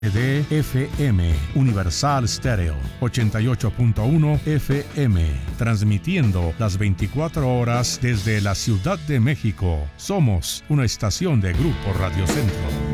de FM, Universal Stereo, 88.1 FM, transmitiendo las 24 horas desde la Ciudad de México. Somos una estación de Grupo Radio Centro.